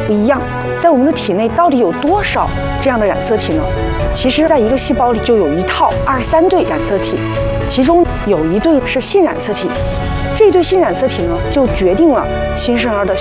不一样。在我们的体内到底有多少这样的染色体呢？其实，在一个细胞里就有一套23对染色体，其中有一对是性染色体。这对性染色体呢，就决定了新生儿的